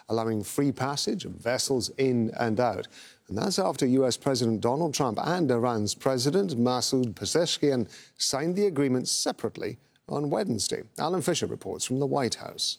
allowing free passage of vessels in and out. And that's after US President Donald Trump and Iran's President Masoud Pezeshkian signed the agreement separately on Wednesday. Alan Fisher reports from the White House.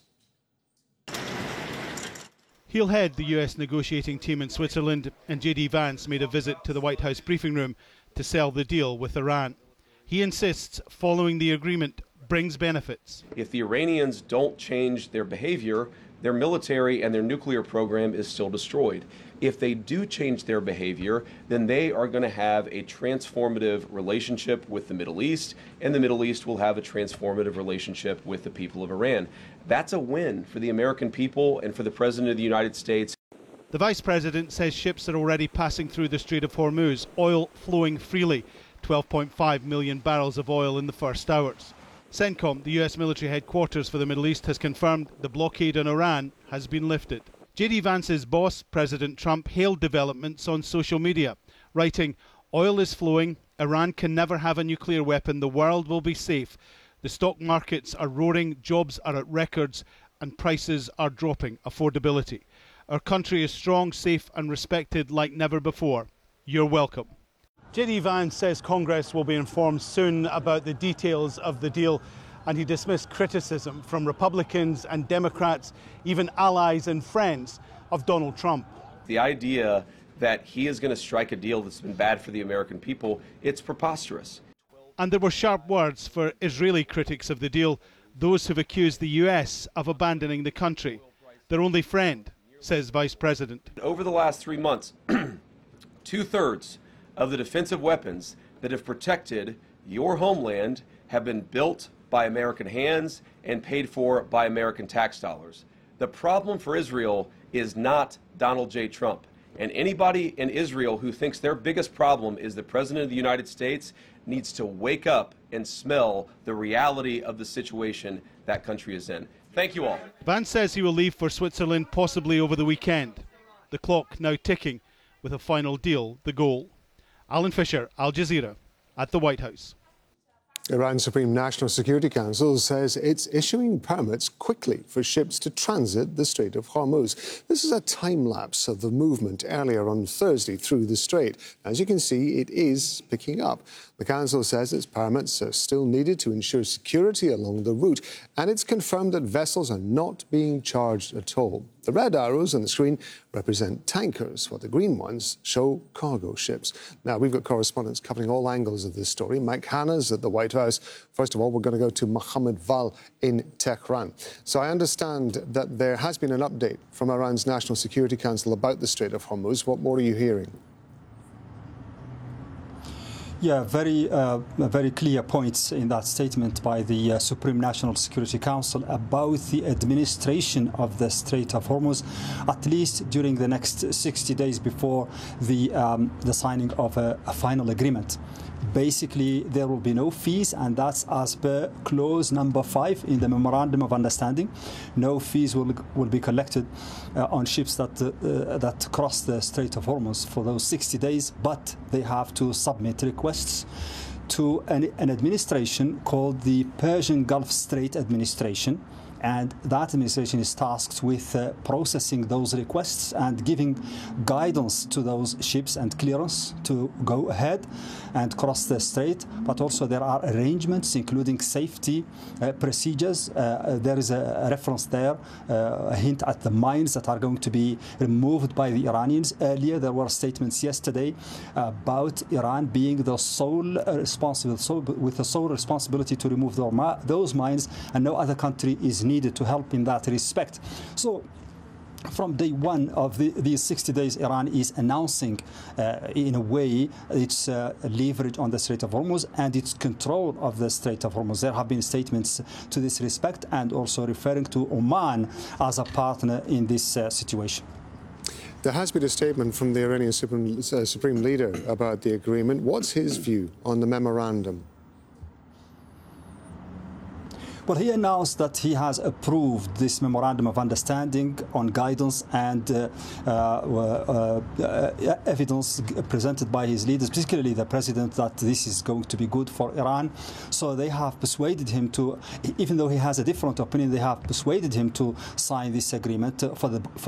He'll head the US negotiating team in Switzerland, and JD Vance made a visit to the White House briefing room to sell the deal with Iran. He insists following the agreement brings benefits. If the Iranians don't change their behavior, their military and their nuclear program is still destroyed. If they do change their behavior, then they are going to have a transformative relationship with the Middle East, and the Middle East will have a transformative relationship with the people of Iran. That's a win for the American people and for the President of the United States. The Vice President says ships are already passing through the Strait of Hormuz, oil flowing freely, 12.5 million barrels of oil in the first hours. CENTCOM, the US military headquarters for the Middle East, has confirmed the blockade on Iran has been lifted. JD Vance's boss, President Trump, hailed developments on social media, writing, "Oil is flowing, Iran can never have a nuclear weapon, the world will be safe. The stock markets are roaring, jobs are at records, and prices are dropping, affordability. Our country is strong, safe and respected like never before. You're welcome." JD Vance says Congress will be informed soon about the details of the deal, and he dismissed criticism from Republicans and Democrats, even allies and friends of Donald Trump. The idea that he is going to strike a deal that's been bad for the American people, it's preposterous. And there were sharp words for Israeli critics of the deal, those who've accused the US of abandoning the country. Their only friend, says Vice President. Over the last 3 months, 2/3 of the defensive weapons that have protected your homeland have been built by American hands and paid for by American tax dollars. The problem for Israel is not Donald J. Trump. And anybody in Israel who thinks their biggest problem is the President of the United States needs to wake up and smell the reality of the situation that country is in. Thank you all. Vance says he will leave for Switzerland possibly over the weekend. The clock now ticking, with a final deal the goal. Alan Fisher, Al Jazeera, at the White House. Iran's Supreme National Security Council says it's issuing permits quickly for ships to transit the Strait of Hormuz. This is a time-lapse of the movement earlier on Thursday through the strait. As you can see, it is picking up. The council says its permits are still needed to ensure security along the route, and it's confirmed that vessels are not being charged at all. The red arrows on the screen represent tankers, while the green ones show cargo ships. Now, we've got correspondents covering all angles of this story. Mike Hanna's at the White House. First of all, we're going to go to Mohammed Val in Tehran. So I understand that there has been an update from Iran's National Security Council about the Strait of Hormuz. What more are you hearing? Yeah, very clear points in that statement by the Supreme National Security Council about the administration of the Strait of Hormuz, at least during the next 60 days before the signing of a final agreement. Basically, there will be no fees, and that's as per clause number 5 in the Memorandum of Understanding. No fees will be collected on ships that cross the Strait of Hormuz for those 60 days, but they have to submit requests to an administration called the Persian Gulf Strait Administration. And that administration is tasked with processing those requests and giving guidance to those ships and clearance to go ahead and cross the strait. But also there are arrangements, including safety procedures. There is a reference there, a hint at the mines that are going to be removed by the Iranians. Earlier, there were statements yesterday about Iran being the sole with the sole responsibility to remove those mines, and no other country is needed to help in that respect. So from day one of these 60 days, Iran is announcing, in a way, its leverage on the Strait of Hormuz and its control of the Strait of Hormuz. There have been statements to this respect, and also referring to Oman as a partner in this situation. There has been a statement from the Iranian Supreme Leader about the agreement. What's his view on the memorandum? Well, he announced that he has approved this Memorandum of Understanding on guidance and evidence presented by his leaders, particularly the President, that this is going to be good for Iran. So they have persuaded him to, even though he has a different opinion, they have persuaded him to sign this agreement for